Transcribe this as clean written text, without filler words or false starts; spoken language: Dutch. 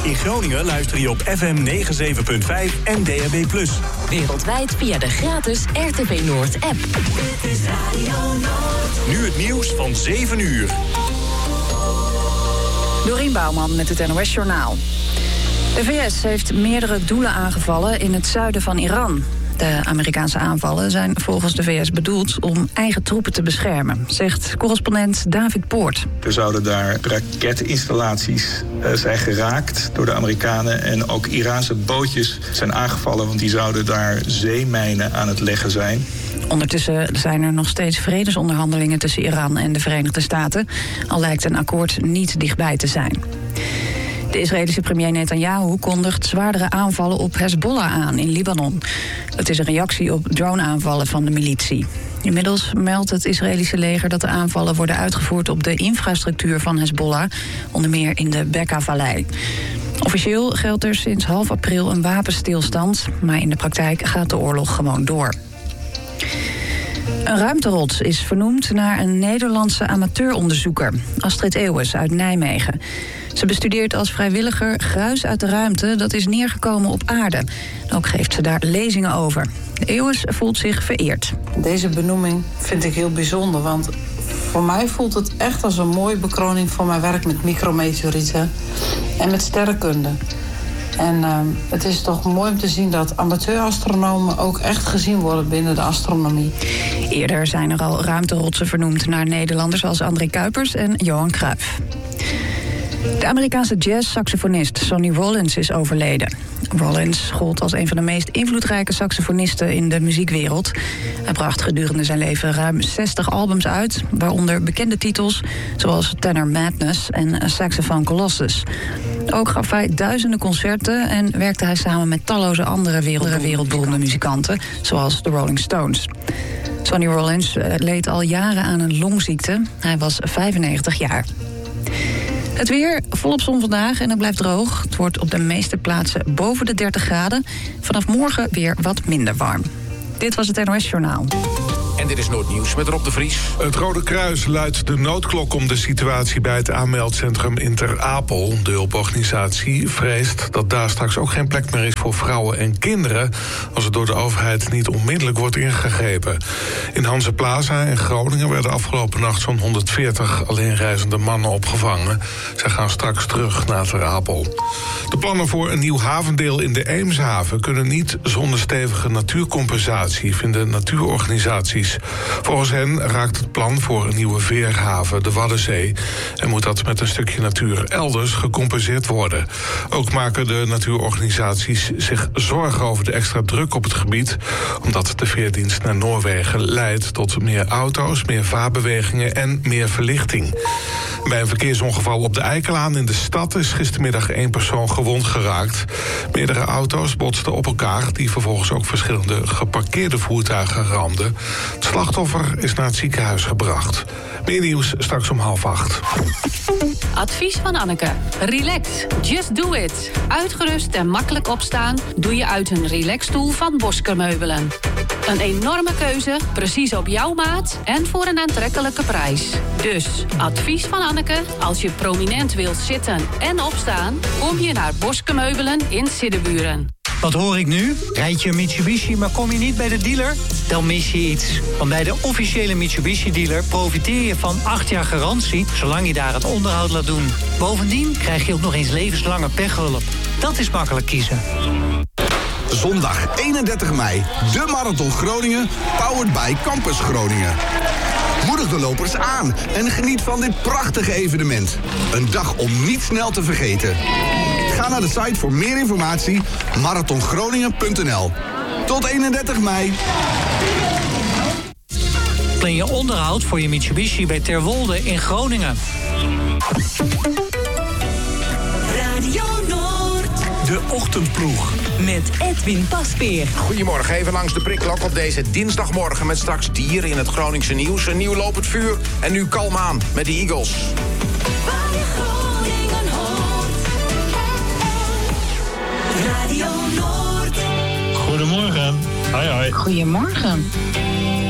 In Groningen luister je op FM 97.5 en DAB+. Wereldwijd via de gratis RTV Noord-app. Dit is Radio Noord. Nu het nieuws van 7 uur. Dorien Bouwman met het NOS Journaal. De VS heeft meerdere doelen aangevallen in het zuiden van Iran. De Amerikaanse aanvallen zijn volgens de VS bedoeld om eigen troepen te beschermen, zegt correspondent David Poort. Er zouden daar raketinstallaties zijn geraakt door de Amerikanen en ook Iraanse bootjes zijn aangevallen, want die zouden daar zeemijnen aan het leggen zijn. Ondertussen zijn er nog steeds vredesonderhandelingen tussen Iran en de Verenigde Staten, al lijkt een akkoord niet dichtbij te zijn. De Israëlische premier Netanyahu kondigt zwaardere aanvallen op Hezbollah aan in Libanon. Dat is een reactie op drone-aanvallen van de militie. Inmiddels meldt het Israëlische leger dat de aanvallen worden uitgevoerd op de infrastructuur van Hezbollah, onder meer in de Bekaa-vallei. Officieel geldt er sinds half april een wapenstilstand, maar in de praktijk gaat de oorlog gewoon door. Een ruimterots is vernoemd naar een Nederlandse amateuronderzoeker, Astrid Eeuwes uit Nijmegen. Ze bestudeert als vrijwilliger gruis uit de ruimte dat is neergekomen op aarde. Ook geeft ze daar lezingen over. Eeuwes voelt zich vereerd. Deze benoeming vind ik heel bijzonder, want voor mij voelt het echt als een mooie bekroning voor mijn werk met micrometeorieten en met sterrenkunde. En het is toch mooi om te zien dat amateurastronomen ook echt gezien worden binnen de astronomie. Eerder zijn er al ruimterotsen vernoemd naar Nederlanders als André Kuipers en Johan Cruijff. De Amerikaanse jazz-saxofonist Sonny Rollins is overleden. Rollins gold als een van de meest invloedrijke saxofonisten in de muziekwereld. Hij bracht gedurende zijn leven ruim 60 albums uit, waaronder bekende titels zoals Tenor Madness en Saxophone Colossus. Ook gaf hij duizenden concerten en werkte hij samen met talloze andere wereldberoemde muzikanten, zoals de Rolling Stones. Sonny Rollins leed al jaren aan een longziekte. Hij was 95 jaar. Het weer, volop zon vandaag en het blijft droog. Het wordt op de meeste plaatsen boven de 30 graden. Vanaf morgen weer wat minder warm. Dit was het NOS Journaal. En dit is Noordnieuws met Rob de Vries. Het Rode Kruis luidt de noodklok om de situatie bij het aanmeldcentrum in Ter Apel. De hulporganisatie vreest dat daar straks ook geen plek meer is voor vrouwen en kinderen, als er door de overheid niet onmiddellijk wordt ingegrepen. In Hanse Plaza in Groningen werden afgelopen nacht zo'n 140 alleenreizende mannen opgevangen. Zij gaan straks terug naar Ter Apel. De plannen voor een nieuw havendeel in de Eemshaven kunnen niet zonder stevige natuurcompensatie, vinden natuurorganisaties. Volgens hen raakt het plan voor een nieuwe veerhaven, de Waddenzee, en moet dat met een stukje natuur elders gecompenseerd worden. Ook maken de natuurorganisaties zich zorgen over de extra druk op het gebied, omdat de veerdienst naar Noorwegen leidt tot meer auto's, meer vaartbewegingen en meer verlichting. Bij een verkeersongeval op de Eikelaan in de stad is gistermiddag 1 persoon gewond geraakt. Meerdere auto's botsten op elkaar, die vervolgens ook verschillende geparkeerde voertuigen ramden. Het slachtoffer is naar het ziekenhuis gebracht. Meer nieuws straks om 7:30. Advies van Anneke. Relax. Just do it. Uitgerust en makkelijk opstaan doe je uit een relaxstoel van Bosker Meubelen. Een enorme keuze, precies op jouw maat en voor een aantrekkelijke prijs. Dus, advies van Anneke. Als je prominent wilt zitten en opstaan, kom je naar Bosker Meubelen in Siddeburen. Wat hoor ik nu? Rijd je een Mitsubishi, maar kom je niet bij de dealer? Dan mis je iets. Want bij de officiële Mitsubishi-dealer profiteer je van 8 jaar garantie, zolang je daar het onderhoud laat doen. Bovendien krijg je ook nog eens levenslange pechhulp. Dat is makkelijk kiezen. Zondag 31 mei, de Marathon Groningen, powered by Campus Groningen. Moedig de lopers aan en geniet van dit prachtige evenement. Een dag om niet snel te vergeten. Ga naar de site voor meer informatie, marathongroningen.nl. Tot 31 mei. Plan je onderhoud voor je Mitsubishi bij Terwolde in Groningen. Radio Noord. De Ochtendploeg. Met Edwin Paspeer. Goedemorgen, even langs de prikklok op deze dinsdagmorgen met straks dieren in het Groningse nieuws. Een nieuw lopend vuur en nu kalm aan met de Eagles. Waar je Groningen hoort. Radio Noord. Goedemorgen. Hoi hoi. Goedemorgen.